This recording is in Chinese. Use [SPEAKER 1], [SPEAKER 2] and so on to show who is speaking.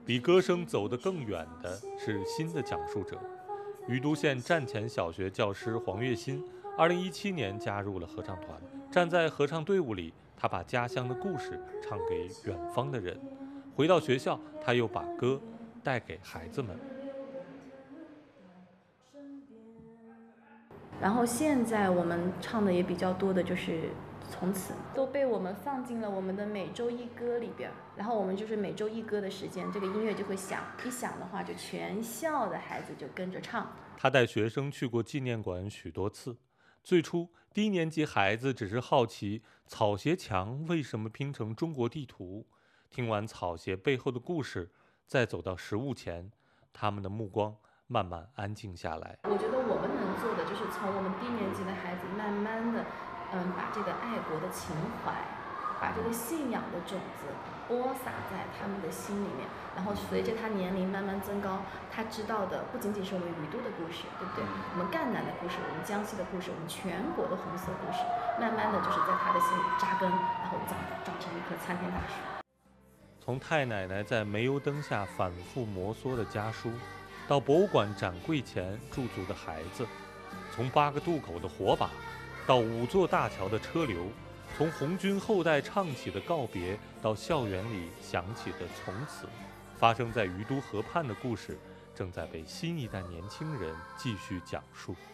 [SPEAKER 1] 比歌声走得更远的是新的讲述者。余都县站前小学教师黄月新，2017年加入了合唱团。站在合唱队伍里，他把家乡的故事唱给远方的人。回到学校，他又把歌带给孩子们。
[SPEAKER 2] 然后现在我们唱的也比较多的就是从此都被我们放进了我们的每周一歌里边，然后我们就是每周一歌的时间，这个音乐就会响，一响的话就全校的孩子就跟着唱。
[SPEAKER 1] 他带学生去过纪念馆许多次。最初低年级孩子只是好奇草鞋墙为什么拼成中国地图，听完草鞋背后的故事，再走到食物前，他们的目光慢慢安静下来。
[SPEAKER 2] 我觉得我们能做的就是从我们低年级的孩子慢慢的把这个爱国的情怀，把这个信仰的种子播撒在他们的心里面，然后随着他年龄慢慢增高，他知道的不仅仅是我们余都的故事，对不对？我们赣南的故事，我们江西的故事，我们全国的红色故事，慢慢的就是在他的心里扎根，然后长成一棵参天大树。
[SPEAKER 1] 从太奶奶在煤油灯下反复摩挲的家书，到博物馆展柜前驻足的孩子，从8个渡口的火把，到5座大桥的车流，从红军后代唱起的告别，到校园里响起的从此，发生在余都河畔的故事，正在被新一代年轻人继续讲述。